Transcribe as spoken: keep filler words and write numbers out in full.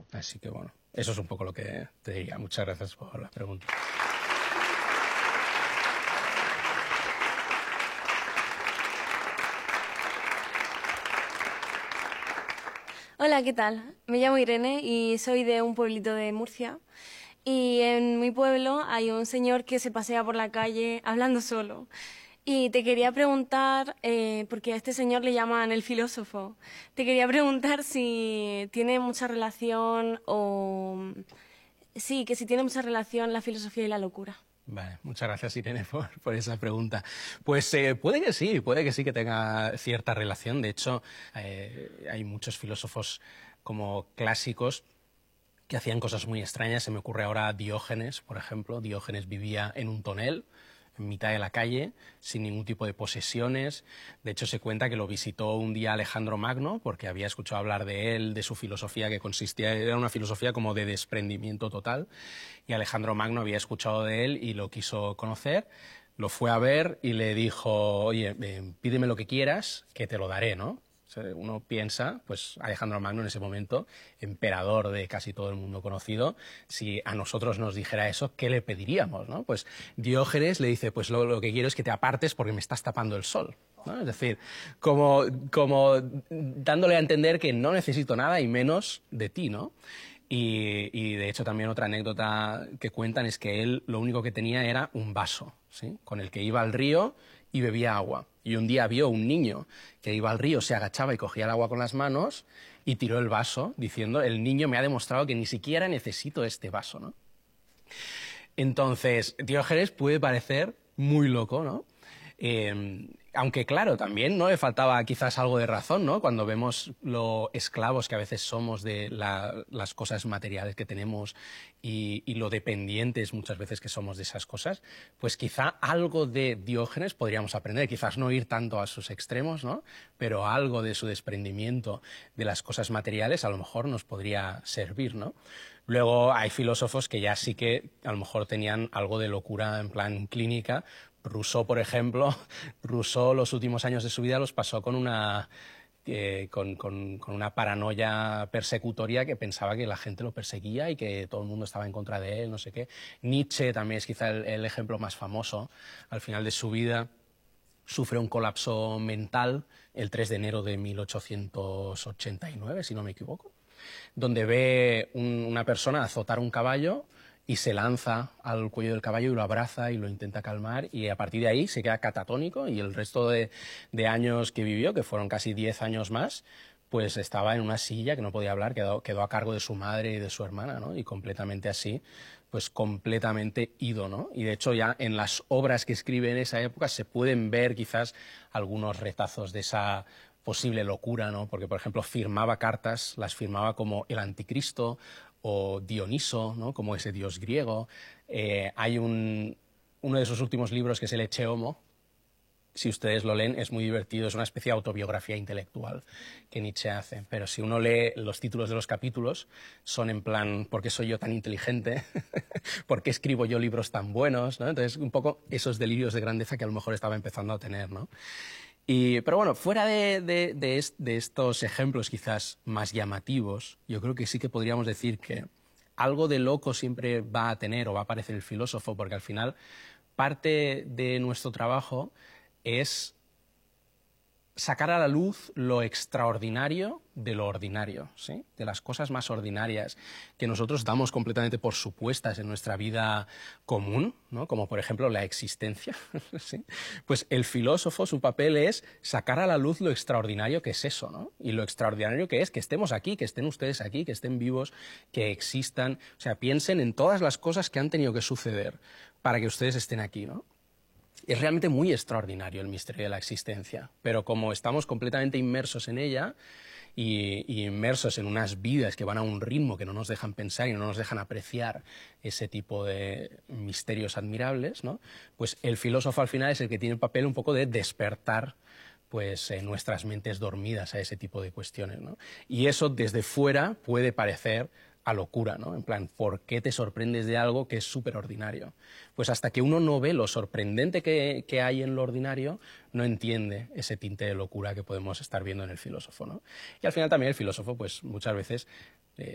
Así que bueno, eso es un poco lo que te diría. Muchas gracias por la pregunta. Hola, ¿qué tal? Me llamo Irene y soy de un pueblito de Murcia. Y en mi pueblo hay un señor que se pasea por la calle hablando solo. Y te quería preguntar, eh, porque a este señor le llaman el filósofo, te quería preguntar si tiene mucha relación o... Sí, que si tiene mucha relación la filosofía y la locura. Vale, muchas gracias Irene por, por esa pregunta. Pues eh, puede que sí, puede que sí que tenga cierta relación. De hecho, eh, hay muchos filósofos como clásicos que hacían cosas muy extrañas. Se me ocurre ahora Diógenes, por ejemplo. Diógenes vivía en un tonel, en mitad de la calle, sin ningún tipo de posesiones. De hecho, se cuenta que lo visitó un día Alejandro Magno, porque había escuchado hablar de él, de su filosofía, que consistía, era una filosofía como de desprendimiento total, y Alejandro Magno había escuchado de él y lo quiso conocer. Lo fue a ver y le dijo, oye, eh, pídeme lo que quieras, que te lo daré, ¿no? Uno piensa, pues Alejandro Magno en ese momento, emperador de casi todo el mundo conocido, si a nosotros nos dijera eso, ¿qué le pediríamos, ¿no? Pues Diógenes le dice, pues lo, lo que quiero es que te apartes porque me estás tapando el sol, ¿no? Es decir, como, como dándole a entender que no necesito nada y menos de ti, ¿no? Y, y de hecho también otra anécdota que cuentan es que él lo único que tenía era un vaso, ¿sí? Con el que iba al río y bebía agua. Y un día vio un niño que iba al río, se agachaba y cogía el agua con las manos y tiró el vaso diciendo, el niño me ha demostrado que ni siquiera necesito este vaso, ¿no? Entonces, Diógenes puede parecer muy loco, ¿no? Eh, aunque claro, también no le faltaba quizás algo de razón, ¿no? Cuando vemos lo esclavos que a veces somos de la, las cosas materiales que tenemos y, y lo dependientes muchas veces que somos de esas cosas, pues quizá algo de Diógenes podríamos aprender, quizás no ir tanto a sus extremos, ¿no? Pero algo de su desprendimiento de las cosas materiales a lo mejor nos podría servir, ¿no? Luego hay filósofos que ya sí que a lo mejor tenían algo de locura en plan clínica. Rousseau, por ejemplo, Rousseau los últimos años de su vida los pasó con una, eh, con, con, con una paranoia persecutoria que pensaba que la gente lo perseguía y que todo el mundo estaba en contra de él, no sé qué. Nietzsche también es quizá el, el ejemplo más famoso. Al final de su vida sufre un colapso mental el tres de enero de mil ochocientos ochenta y nueve, si no me equivoco, donde ve un, una persona azotar un caballo y se lanza al cuello del caballo y lo abraza y lo intenta calmar, y a partir de ahí se queda catatónico, y el resto de, de años que vivió, que fueron casi diez años más, pues estaba en una silla que no podía hablar, quedó, quedó a cargo de su madre y de su hermana, ¿no? Y completamente así, pues completamente ido, ¿no? Y de hecho ya en las obras que escribe en esa época se pueden ver quizás algunos retazos de esa posible locura, ¿no? Porque, por ejemplo, firmaba cartas, las firmaba como el anticristo o Dioniso, ¿no? Como ese dios griego. Eh, hay un, uno de sus últimos libros que es el Ecce Homo. Si ustedes lo leen, es muy divertido, es una especie de autobiografía intelectual que Nietzsche hace. Pero si uno lee los títulos de los capítulos, son en plan, ¿por qué soy yo tan inteligente? ¿Por qué escribo yo libros tan buenos? ¿No? Entonces, un poco esos delirios de grandeza que a lo mejor estaba empezando a tener, ¿no? Y, pero bueno, fuera de, de, de, est, de estos ejemplos quizás más llamativos, yo creo que sí que podríamos decir que algo de loco siempre va a tener o va a aparecer el filósofo, porque al final parte de nuestro trabajo es sacar a la luz lo extraordinario de lo ordinario, ¿sí? De las cosas más ordinarias que nosotros damos completamente por supuestas en nuestra vida común, ¿no? Como por ejemplo la existencia, ¿sí? Pues el filósofo, su papel es sacar a la luz lo extraordinario que es eso, ¿no? Y lo extraordinario que es que estemos aquí, que estén ustedes aquí, que estén vivos, que existan. O sea, piensen en todas las cosas que han tenido que suceder para que ustedes estén aquí, ¿no? Es realmente muy extraordinario el misterio de la existencia, pero como estamos completamente inmersos en ella y, y inmersos en unas vidas que van a un ritmo que no nos dejan pensar y no nos dejan apreciar ese tipo de misterios admirables, ¿no? Pues el filósofo al final es el que tiene el papel un poco de despertar pues eh, nuestras mentes dormidas a ese tipo de cuestiones, ¿no? Y eso desde fuera puede parecer a locura, ¿no? En plan, ¿por qué te sorprendes de algo que es súper ordinario? Pues hasta que uno no ve lo sorprendente que, que hay en lo ordinario, no entiende ese tinte de locura que podemos estar viendo en el filósofo, ¿no? Y al final también el filósofo, pues muchas veces